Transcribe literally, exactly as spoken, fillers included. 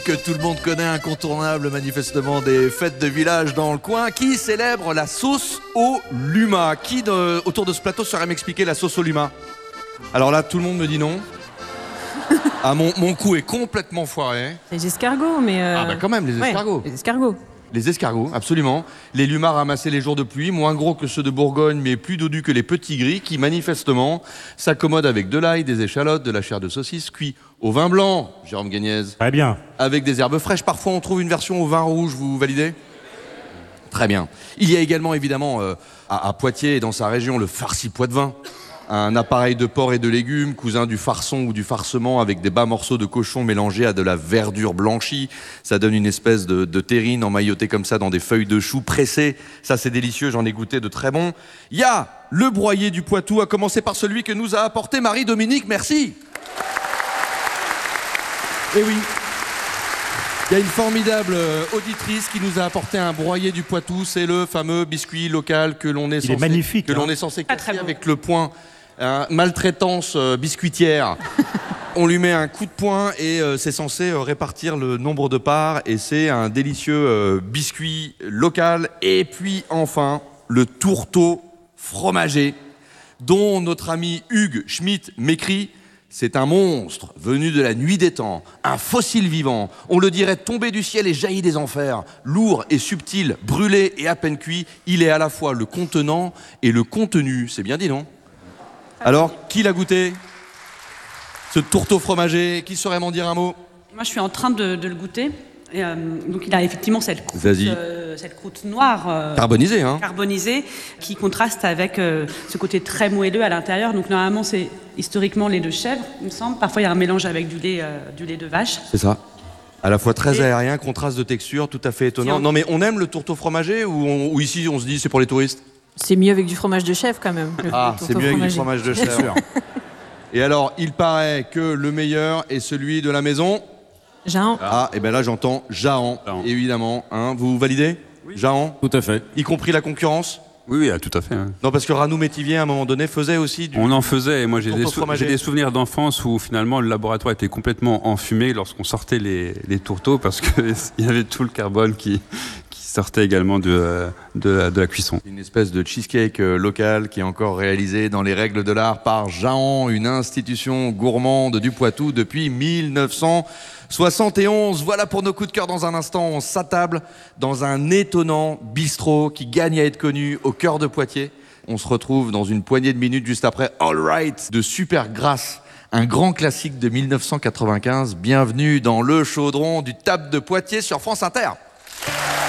Que tout le monde connaît, incontournable manifestement des fêtes de village dans le coin, qui célèbre la sauce au luma. Qui de, autour de ce plateau saurait m'expliquer la sauce au luma? Alors là, tout le monde me dit non. Ah, mon, mon coup est complètement foiré. Les escargots, mais... Euh... Ah bah quand même, les escargots. Ouais, les escargots. Les escargots, absolument. Les lumas ramassés les jours de pluie, moins gros que ceux de Bourgogne, mais plus dodus que les petits gris, qui manifestement s'accommodent avec de l'ail, des échalotes, de la chair de saucisse, cuit au vin blanc, Jérôme Gagnez. Très bien. Avec des herbes fraîches. Parfois, on trouve une version au vin rouge, vous validez? Très bien. Il y a également, évidemment, euh, à, à Poitiers et dans sa région, le farci poitevin. Un appareil de porc et de légumes, cousin du farçon ou du farcement, avec des bas morceaux de cochon mélangés à de la verdure blanchie. Ça donne une espèce de, de terrine emmaillotée comme ça dans des feuilles de chou pressées. Ça, c'est délicieux, j'en ai goûté de très bon. Il y a le broyé du Poitou, à commencer par celui que nous a apporté Marie-Dominique. Merci. Eh oui. Il y a une formidable auditrice qui nous a apporté un broyé du Poitou. C'est le fameux biscuit local que l'on est Il censé, est magnifique, que l'on hein. est censé Pas casser très bon. avec le poing. Hein, maltraitance euh, biscuitière. On lui met un coup de poing et euh, c'est censé euh, répartir le nombre de parts. Et c'est un délicieux euh, biscuit local. Et puis enfin, le tourteau fromager, dont notre ami Hugues Schmitt m'écrit: c'est un monstre venu de la nuit des temps, un fossile vivant. On le dirait tombé du ciel et jailli des enfers. Lourd et subtil, brûlé et à peine cuit, il est à la fois le contenant et le contenu. C'est bien dit, non? Alors, qui l'a goûté? Ce tourteau fromager, qui saurait m'en dire un mot? Moi, je suis en train de, de le goûter. Et, euh, donc, il a effectivement cette croûte, Vas-y. euh, cette croûte noire euh, Carbonisé, hein? carbonisée qui contraste avec euh, ce côté très moelleux à l'intérieur. Donc, normalement, c'est historiquement lait de chèvre, il me semble. Parfois, il y a un mélange avec du lait, euh, du lait de vache. C'est ça. À la fois très Et- aérien, contraste de texture, tout à fait étonnant. Si on- Non mais on aime le tourteau fromager ou, on- ou ici on se dit c'est pour les touristes? C'est mieux avec du fromage de chèvre, quand même. le Ah, tourteau c'est mieux avec du fromager. fromage de chèvre. Et alors, il paraît que le meilleur est celui de la maison. Jean, Ah, et bien là j'entends Jahan, Jahan. évidemment. Hein, vous validez? Oui. Jahan, Tout à fait. y compris la concurrence? Oui, oui, ah, tout à fait. hein. Non, parce que Ranou Métivier, à un moment donné, faisait aussi du... On en faisait, et moi j'ai Tourteau des, sou- fromager. j'ai des souvenirs d'enfance où finalement le laboratoire était complètement enfumé lorsqu'on sortait les, les tourteaux parce qu'il y avait tout le carbone qui, qui sortait également de, euh, de, la- de la cuisson. Une espèce de cheesecake euh, local qui est encore réalisé dans les règles de l'art par Jahan, une institution gourmande du Poitou depuis mille neuf cent soixante et onze. Voilà pour nos coups de cœur dans un instant. On s'attable dans un étonnant bistrot qui gagne à être connu au cœur de Poitiers. On se retrouve dans une poignée de minutes juste après All Right de Supergrass, un grand classique de mille neuf cent quatre-vingt-quinze. Bienvenue dans le chaudron du Table de Poitiers sur France Inter.